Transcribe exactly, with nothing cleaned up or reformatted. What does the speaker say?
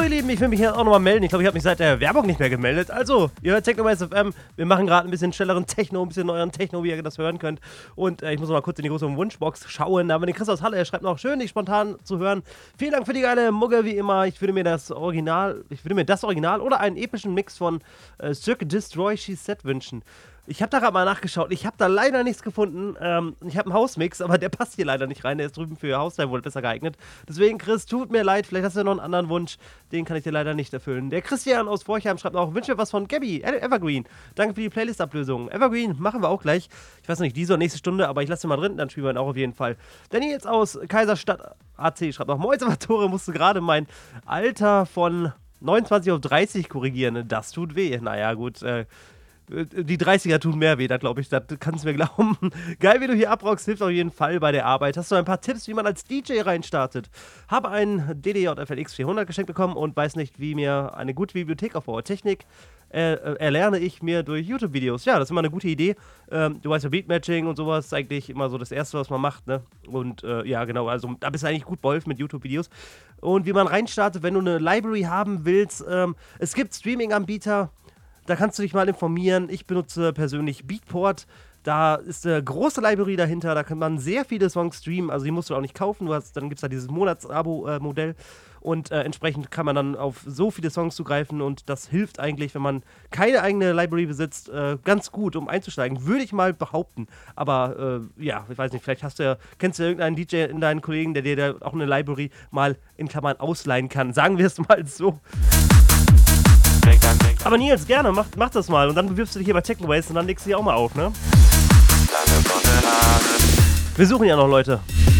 ihr Lieben, ich will mich hier auch nochmal melden. Ich glaube, ich habe mich seit der Werbung nicht mehr gemeldet. Also, ihr hört Technomaze F M. Wir machen gerade ein bisschen schnelleren Techno, ein bisschen neueren Techno, wie ihr das hören könnt. Und äh, ich muss noch mal kurz in die große Wunschbox schauen. Da haben wir den Chris aus Halle, er schreibt noch schön, dich spontan zu hören. Vielen Dank für die geile Mugge, wie immer. Ich würde mir das Original, ich würde mir das Original oder einen epischen Mix von äh, Circuit Destroy She Said wünschen. Ich habe da gerade mal nachgeschaut. Ich habe da leider nichts gefunden. Ähm, ich habe einen Hausmix, aber der passt hier leider nicht rein. Der ist drüben für Haustime wohl besser geeignet. Deswegen, Chris, tut mir leid. Vielleicht hast du ja noch einen anderen Wunsch. Den kann ich dir leider nicht erfüllen. Der Christian aus Forchheim schreibt noch, wünsche mir was von Gabby, Evergreen. Danke für die Playlist-Ablösung. Evergreen machen wir auch gleich. Ich weiß noch nicht, diese oder nächste Stunde, aber ich lasse ihn mal drin. Dann spielen wir ihn auch auf jeden Fall. Danny jetzt aus Kaiserstadt A C schreibt noch, Moin Salvatore, musste gerade mein Alter von neunundzwanzig auf dreißig korrigieren. Das tut weh. Naja, gut, äh, die dreißiger tun mehr weh, da glaube ich, das kannst du mir glauben. Geil, wie du hier abrockst, hilft auf jeden Fall bei der Arbeit. Hast du ein paar Tipps, wie man als D J reinstartet? Habe einen D D J F L X vierhundert geschenkt bekommen und weiß nicht, wie mir eine gute Bibliothek aufbaue. Technik äh, erlerne ich mir durch YouTube-Videos. Ja, das ist immer eine gute Idee. Ähm, du weißt ja, Beatmatching und sowas ist eigentlich immer so das Erste, was man macht, ne? Und äh, ja, genau, also da bist du eigentlich gut beholfen mit YouTube-Videos. Und wie man reinstartet, wenn du eine Library haben willst, ähm, es gibt Streaming-Anbieter, da kannst du dich mal informieren. Ich benutze persönlich Beatport. Da ist eine große Library dahinter. Da kann man sehr viele Songs streamen. Also die musst du auch nicht kaufen. Du hast, dann gibt es da dieses Monats-Abo-Modell. Und äh, entsprechend kann man dann auf so viele Songs zugreifen. Und das hilft eigentlich, wenn man keine eigene Library besitzt, äh, ganz gut, um einzusteigen. Würde ich mal behaupten. Aber äh, ja, ich weiß nicht, vielleicht hast du ja, kennst du ja irgendeinen D J in deinen Kollegen, der dir da auch eine Library mal in Klammern ausleihen kann. Sagen wir es mal so. Aber Nils, gerne, mach, mach das mal und dann bewirbst du dich hier bei Technoways und dann legst du dich auch mal auf, ne? Wir suchen ja noch Leute.